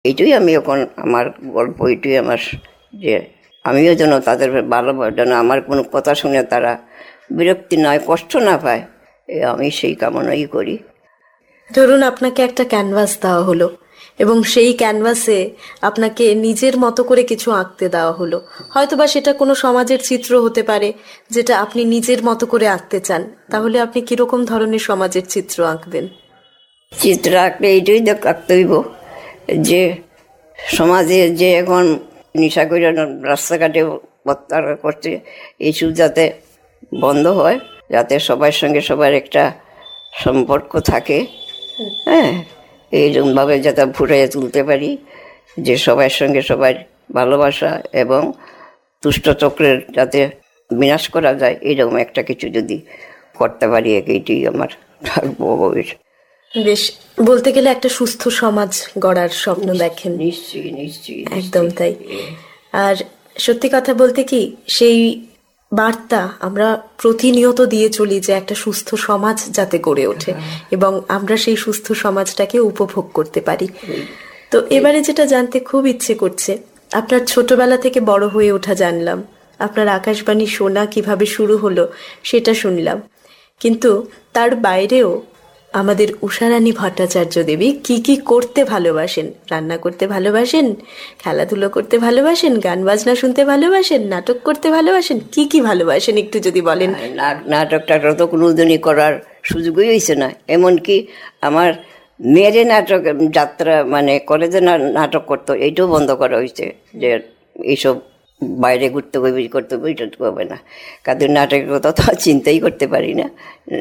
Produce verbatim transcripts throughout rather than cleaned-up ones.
এইটাই আমি এখন আমার গল্প, এইটাই আমার, যে আমিও যেন তাদের ভালো, যেন আমার কোনো কথা শুনে তারা বিরক্তি নয়, কষ্ট না পায়, আমি সেই কামনাই করি। ধরুন আপনাকে একটা ক্যানভাস দেওয়া হলো এবং সেই ক্যানভাসে আপনাকে নিজের মতো করে কিছু আঁকতে দেওয়া হলো, হয়তোবা সেটা কোনো সমাজের চিত্র হতে পারে যেটা আপনি নিজের মতো করে আঁকতে চান, তাহলে আপনি কিরকম ধরনের সমাজের চিত্র আঁকবেন? চিত্র আঁকলে এইটাই আঁকতে হইব যে সমাজে যে এখন নেশা করে রাস্তাঘাটে প্রত্যাহার করছে, এইসব যাতে বন্ধ হয়, যাতে সবার সঙ্গে সবার একটা সম্পর্ক থাকে, হ্যাঁ, এইরকমভাবে যাতে ফুটিয়ে তুলতে পারি যে সবার সঙ্গে সবার ভালোবাসা এবং দুষ্ট চক্রের যাতে বিনাশ করা যায়, এইরকম একটা কিছু যদি করতে পারি, এইটাই আমার থাকবো। বেশ, বলতে গেলে একটা সুস্থ সমাজ গড়ার স্বপ্ন দেখেন। নিশ্চয়ই নিশ্চয়ই, একদম তাই। আর সত্যি কথা বলতে কি, সেই বার্তা আমরা প্রতিনিয়ত দিয়ে চলি যে একটা সুস্থ সমাজ যাতে গড়ে ওঠে এবং আমরা সেই সুস্থ সমাজটাকে উপভোগ করতে পারি। তো এবারে যেটা জানতে খুব ইচ্ছে করছে, আপনার ছোটবেলা থেকে বড় হয়ে ওঠা জানলাম, আপনার আকাশবাণী শোনা কিভাবে শুরু হলো সেটা শুনলাম, কিন্তু তার বাইরেও আমাদের উষারানী ভট্টাচার্য দেবী কি কি করতে ভালোবাসেন? রান্না করতে ভালোবাসেন, খেলাধুলো করতে ভালোবাসেন, গান বাজনা শুনতে ভালোবাসেন, নাটক করতে ভালোবাসেন, কি কি ভালোবাসেন একটু যদি বলেন। নাটকটা তো কোনোদিনই করার সুযোগই হয়েছে না, এমনকি আমার মেয়েরে নাটক যাত্রা মানে কলেজে নাটক করতো, এইটাও বন্ধ করা হয়েছে, যে এইসব বাইরে ঘুরতে করতে এটা হবে না, কাদের নাটকের কথা তো চিন্তাই করতে পারি না,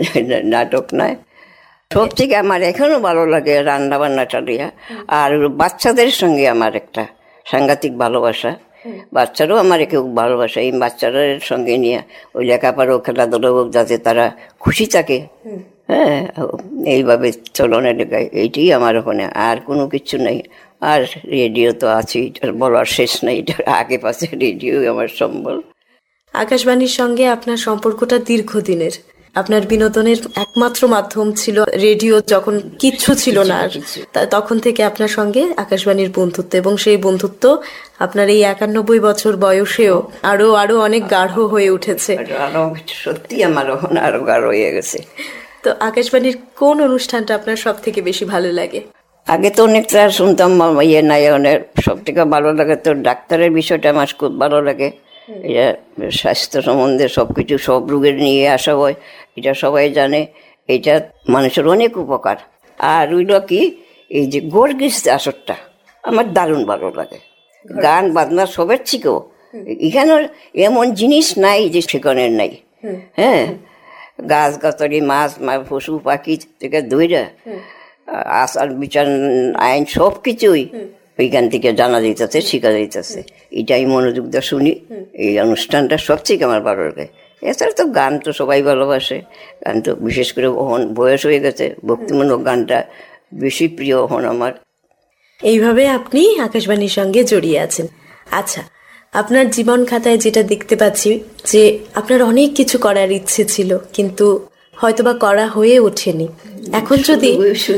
নাটক নয়। সব থেকে আমার এখনো ভালো লাগে রান্না বান্নাটা দিয়া, আর বাচ্চাদের সঙ্গে আমার একটা সাংঘাতিক ভালোবাসা, বাচ্চারাও আমার কেউ ভালোবাসা, এই বাচ্চাদের সঙ্গে নিয়ে ওই লেখাপড়া খেলাধুলো যাতে তারা খুশি থাকে, হ্যাঁ, এইভাবে চলনের লেখায়, এইটাই আমার ওখানে, আর কোনো কিছু নেই। আর রেডিও তো আছেই, বলার শেষ নেই, এটার আগে পাশে রেডিও আমার সম্বল। আকাশবাণীর সঙ্গে আপনার সম্পর্কটা দীর্ঘদিনের, আপনার বিনোদনের একমাত্র মাধ্যম ছিল রেডিও, যখন কিচ্ছু ছিল না তখন থেকে আপনার সঙ্গে আকাশবাণীর বন্ধুত্ব, এবং সেই বন্ধুত্ব আপনার এই একানব্বই বছর বয়সেও আরো আরো অনেক গাঢ় হয়ে উঠেছে। সত্যি আমার ওখানে আরো গাঢ় হয়ে গেছে। তো আকাশবাণীর কোন অনুষ্ঠানটা আপনার সব থেকে বেশি ভালো লাগে? আগে তো অনেকটা শুনতাম ইয়ে নাই, সব থেকে ভালো লাগে তো ডাক্তারের বিষয়টা আমার খুব ভালো লাগে, এটা স্বাস্থ্য সম্বন্ধে সবকিছু, সব রোগের নিয়ে আসা হয়, এটা সবাই জানে, এটা মানুষের অনেক উপকার। আর ওইল কি, এই যে গর্গিস আসরটা আমার দারুণ ভালো লাগে, গান বাজনা সবের থেকেও এখানে এমন জিনিস নাই যে সেখানের নাই, হ্যাঁ, গাছ গাছালি মাছ পশু পাখি থেকে দইরা আচার বিচার আইন সব কিছুই ওইখান থেকে জানা যাইতেছে, শিখা যাইতেছে, এটাই মনোযোগ দিয়ে শুনি, এই অনুষ্ঠানটা সবচেয়ে আমার ভালো লাগে। এছাড়া তো গান তো সবাই ভালোবাসে, গান তো বিশেষ করে ওহন বয়স হয়ে গেছে, ভক্তিমূলক গানটা বেশি প্রিয় ওহন আমার। এইভাবে আপনি আকাশবাণীর সঙ্গে জড়িয়ে আছেন। আচ্ছা, আপনার জীবন খাতায় যেটা দেখতে পাচ্ছি যে আপনার অনেক কিছু করার ইচ্ছে ছিল, কিন্তু হয়তোবা করা হয়ে ওঠেনি, এখন যদি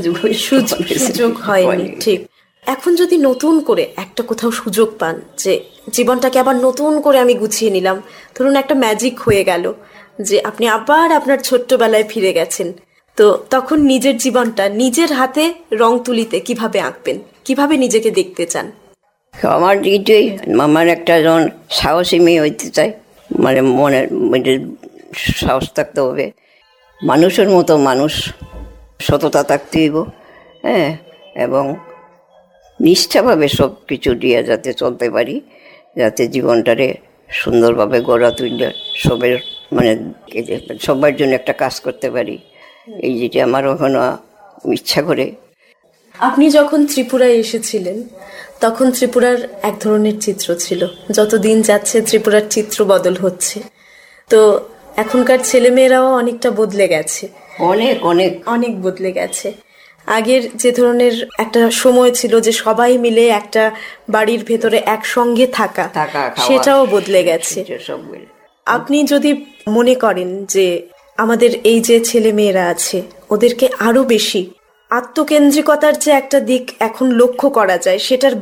সুযোগ হয়নি, ঠিক, এখন যদি নতুন করে একটা কোথাও সুযোগ পান যে জীবনটাকে আবার নতুন করে আমি গুছিয়ে নিলাম, ধরুন একটা ম্যাজিক হয়ে গেল যে আপনি আবার আপনার ছোট্টবেলায় ফিরে গেছেন, তো তখন নিজের জীবনটা নিজের হাতে রং তুলিতে কিভাবে আঁকবেন, কিভাবে নিজেকে দেখতে চান? আমার এইটাই, আমার একটা যখন সাহসী মেয়ে হইতে চাই, মানে মনের মধ্যে সাহস থাকতে হবে, মানুষের মতো মানুষ, সততা থাকতে হইব, হ্যাঁ, এবং নিষ্ঠাভাবে সব কিছু দিয়ে যাতে চলতে পারি, যাতে জীবনটারে সুন্দরভাবে গড়া তুললে সবের মানে সবার জন্য একটা কাজ করতে পারি, এই যেটা আমার ওখানে ইচ্ছা করে। আপনি যখন ত্রিপুরায় এসেছিলেন তখন ত্রিপুরার এক ধরনের চিত্র ছিল, যত দিন যাচ্ছে ত্রিপুরার চিত্র বদল হচ্ছে, তো এখনকার ছেলেমেয়েরাও অনেকটা বদলে গেছে, অনেক অনেক অনেক বদলে গেছে। আগের যে ধরনের একটা সময় ছিল যে সবাই মিলে একটা বাড়ির ভেতরে একসঙ্গে থাকা, সেটাও বদলে গেছে। আপনি যদি মনে করেন যে আমাদের এই যে ছেলে মেয়েরা আছে ওদেরকে আরো বেশি আত্মকেন্দ্রিকতার যে একটা দিক এখন লক্ষ্য করা যায়, সেটার